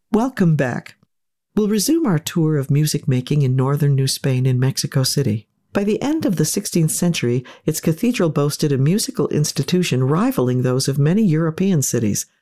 Welcome back. We'll resume our tour of music making in northern New Spain in Mexico City. By the end of the 16th century, its cathedral boasted a musical institution rivaling those of many European cities,